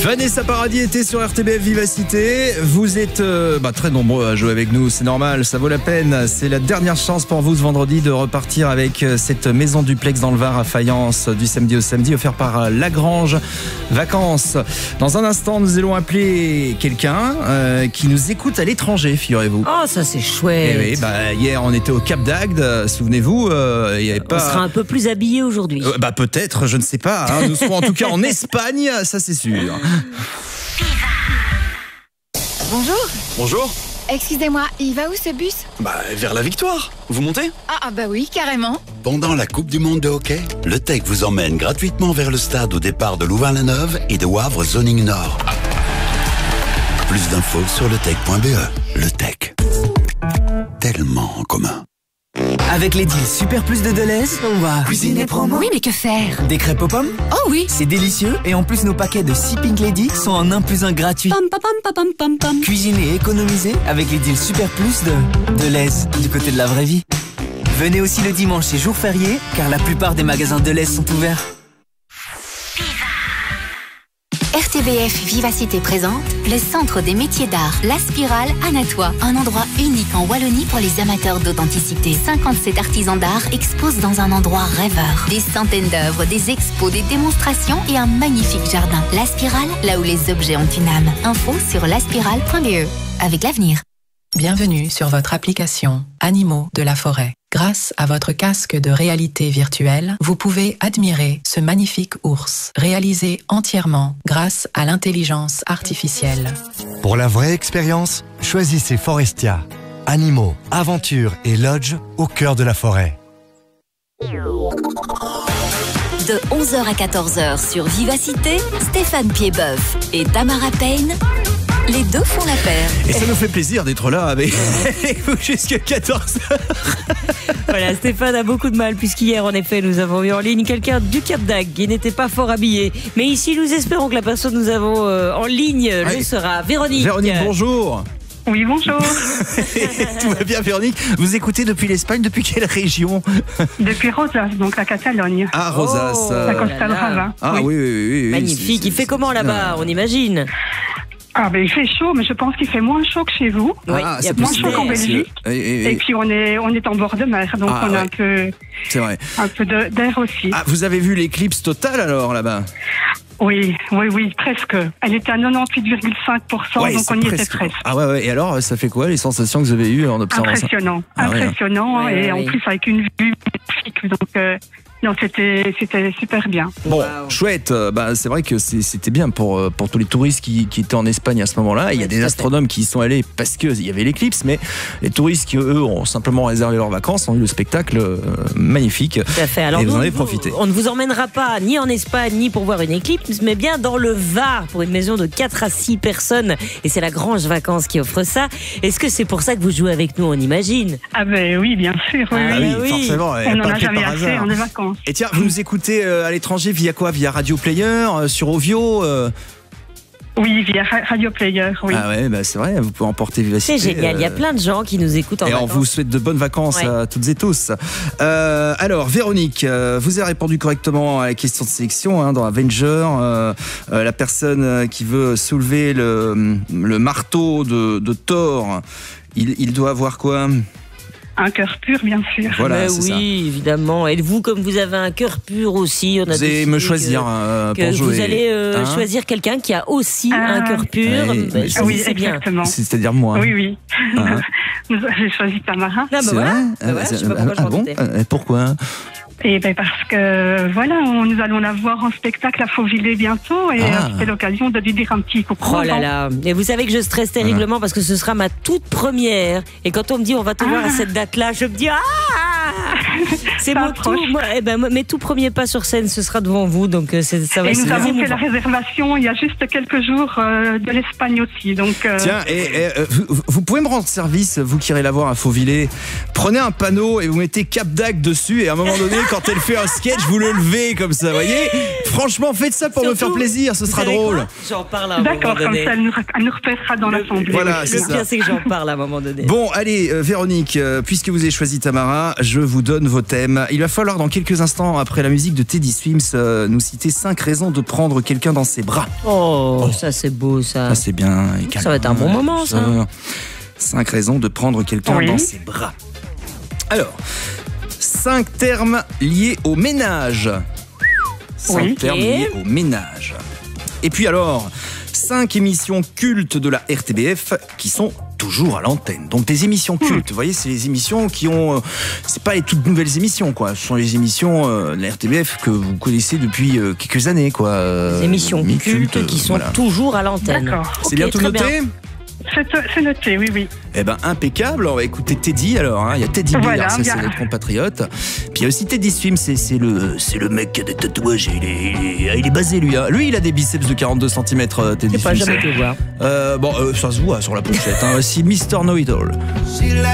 Vanessa Paradis était sur RTBF Vivacité. Vous êtes très nombreux à jouer avec nous, c'est normal, ça vaut la peine. C'est la dernière chance pour vous ce vendredi de repartir avec cette maison duplex dans le Var à Fayence du samedi au samedi, offert par Lagrange Vacances. Dans un instant, nous allons appeler quelqu'un qui nous écoute à l'étranger, figurez-vous. Oh, ça c'est chouette. Et oui, hier on était au Cap d'Agde, souvenez-vous, il y avait pas... On sera un peu plus habillés aujourd'hui. Peut-être, je ne sais pas. Hein. Nous serons en tout cas en Espagne, ça c'est sûr. Bonjour. Bonjour. Excusez-moi, il va où ce bus? Vers la victoire. Vous montez? Bah oui, carrément. Pendant la Coupe du Monde de hockey, le TEC vous emmène gratuitement vers le stade au départ de Louvain-la-Neuve et de Wavre Zoning Nord. Plus d'infos sur letec.be. Le TEC. Tellement en commun. Avec les deals Super Plus de Deleuze, on va cuisiner promo. Oui, mais que faire? Des crêpes aux pommes? Oh oui. C'est délicieux et en plus nos paquets de 6 Pink Lady sont en 1 + 1 gratuit. Pam, pam, pam, pam, pam, pam. Cuisiner et économiser avec les deals Super Plus de Deleuze, du côté de la vraie vie. Venez aussi le dimanche et jour férié, car la plupart des magasins Deleuze sont ouverts. RTBF Vivacité présente le Centre des métiers d'art, La Spirale à Natois. Un endroit unique en Wallonie pour les amateurs d'authenticité. 57 artisans d'art exposent dans un endroit rêveur. Des centaines d'œuvres, des expos, des démonstrations et un magnifique jardin. La Spirale, là où les objets ont une âme. Info sur laspirale.be. Avec l'avenir. Bienvenue sur votre application Animaux de la forêt. Grâce à votre casque de réalité virtuelle, vous pouvez admirer ce magnifique ours, réalisé entièrement grâce à l'intelligence artificielle. Pour la vraie expérience, choisissez Forestia. Animaux, aventures et lodge au cœur de la forêt. De 11h à 14h sur Vivacité, Stéphane Piedboeuf et Tamara Payne, les deux font la paire. Et ça nous fait plaisir d'être là avec vous jusqu'à 14h. Voilà, Stéphane a beaucoup de mal puisqu'hier, en effet, nous avons eu en ligne quelqu'un du Cap d'Agde qui n'était pas fort habillé. Mais ici, nous espérons que la personne que nous avons en ligne le sera. Véronique. Véronique, bonjour. Oui, bonjour. Tout va bien, Véronique. Vous écoutez depuis l'Espagne, depuis quelle région? Depuis Rosas, donc la Catalogne. Ah, Rosas. La Costa Brava. Ah oui. Magnifique. Il fait comment là-bas, on imagine? Il fait chaud, mais je pense qu'il fait moins chaud que chez vous. Oui, il y a moins chaud qu'en Belgique. Et puis on est en bord de mer, donc on a un peu d'air aussi. Ah, vous avez vu l'éclipse totale alors là-bas? Oui, presque. Elle était à 98,5%, donc on y était presque. Ah ouais. Et alors, ça fait quoi les sensations que vous avez eues en observant ça? Impressionnant. Et en plus avec une vue magnifique, donc... Non, c'était super bien. Bon, chouette. C'est vrai que c'était bien pour tous les touristes qui étaient en Espagne à ce moment-là. Il y a des astronomes qui y sont allés parce qu'il y avait l'éclipse, mais les touristes qui, eux, ont simplement réservé leurs vacances ont eu le spectacle magnifique. Tout à fait. Alors, et vous en avez profité. On ne vous emmènera pas ni en Espagne, ni pour voir une éclipse, mais bien dans le Var pour une maison de 4 à 6 personnes. Et c'est Lagrange Vacances qui offre ça. Est-ce que c'est pour ça que vous jouez avec nous, on imagine? Ah oui, bien sûr. Oui, forcément. On n'en a jamais assez, on est vacances. Et tiens, vous nous écoutez à l'étranger via quoi? Via Radio Player, sur Ovio Oui, via Radio Player, oui. Ah ouais, c'est vrai, vous pouvez emporter Vivacité. C'est génial, il y a plein de gens qui nous écoutent en vacances. Et on vous souhaite de bonnes vacances à toutes et tous. Alors, Véronique, vous avez répondu correctement à la question de sélection dans Avenger. La personne qui veut soulever le marteau de Thor, il doit avoir quoi? Un cœur pur, bien sûr. Voilà, oui, ça. Évidemment. Et vous, comme vous avez un cœur pur aussi, on a vous allez me choisir pour jouer. Vous allez choisir quelqu'un qui a aussi un cœur pur. Oui, exactement. C'est-à-dire moi. Oui. J'ai choisi Tamara. Je sais pas pourquoi je m'en doutais. Pourquoi? Parce que nous allons la voir en spectacle à Fauvillers bientôt et c'est l'occasion de lui dire un petit coucou. Oh là là. Et vous savez que je stresse terriblement parce que ce sera ma toute première. Et quand on me dit on va te voir à cette date-là, je me dis c'est mon tout. Mes tout premiers pas sur scène, ce sera devant vous, donc ça va. Et nous avons fait la réservation il y a juste quelques jours de l'Espagne aussi, donc. Tiens, vous pouvez me rendre service, vous qui irez la voir à Fauvillers. Prenez un panneau et vous mettez Cap d'Agde dessus et à un moment donné, quand elle fait un sketch, vous le levez comme ça, voyez. Franchement, faites ça pour me faire plaisir, ce sera drôle. J'en parle à un D'accord, moment donné. comme ça, elle nous repérera dans l'assemblée. Voilà, c'est le pire, c'est que j'en parle à un moment donné. Bon, allez, Véronique, puisque vous avez choisi Tamara, je vous donne vos thèmes. 5e. Il va falloir dans quelques instants, après la musique de Teddy Swims, nous citer 5 raisons de prendre quelqu'un dans ses bras. Oh, ça c'est beau ça. Ça c'est bien. Ça va être un bon moment ça. 5 raisons de prendre quelqu'un dans ses bras. Alors, 5 termes liés au ménage. 5 termes liés au ménage. Et puis alors, 5 émissions cultes de la RTBF qui sont toujours à l'antenne. Donc des émissions cultes, vous voyez, c'est les émissions qui ont... c'est pas les toutes nouvelles émissions, quoi. Ce sont les émissions de la RTBF que vous connaissez depuis quelques années, quoi. Des émissions cultes qui sont toujours à l'antenne. D'accord. C'est bien tout noté ? C'est noté, oui. Eh ben impeccable. On va écouter Teddy alors. Hein. Il y a Teddy Bear, ça c'est notre compatriote. Puis il y a aussi Teddy Swims, c'est le mec qui a des tatouages. Il est basé lui. Hein. Lui il a des biceps de 42 cm. Teddy Swims. J'ai pas jamais été voir. Ça se voit sur la pochette. Hein. Voici Mr. Know It All.